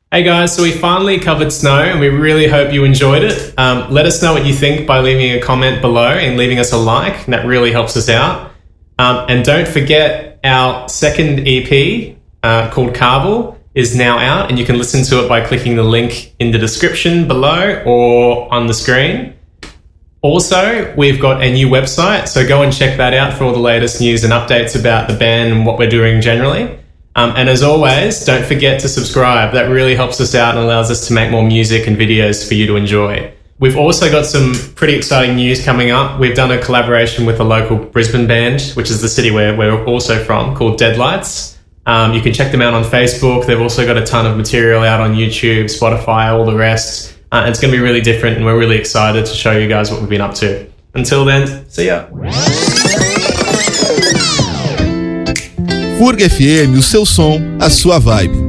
Hey guys, so we finally covered Snow and we really hope you enjoyed it. Let us know what you think by leaving a comment below and leaving us a like, and that really helps us out. And don't forget our second EP called Carvel is now out, and you can listen to it by clicking the link in the description below or on the screen. Also, we've got a new website, so go and check that out for all the latest news and updates about the band and what we're doing generally. And as always, don't forget to subscribe. That really helps us out and allows us to make more music and videos for you to enjoy. We've also got some pretty exciting news coming up. We've done a collaboration with a local Brisbane band, which is the city where we're also from, called Deadlights. You can check them out on Facebook. They've also got a ton of material out on YouTube, Spotify, all the rest. It's going to be really different, and we're really excited to show you guys what we've been up to. Until then, see ya. FURG FM, o seu som, a sua vibe.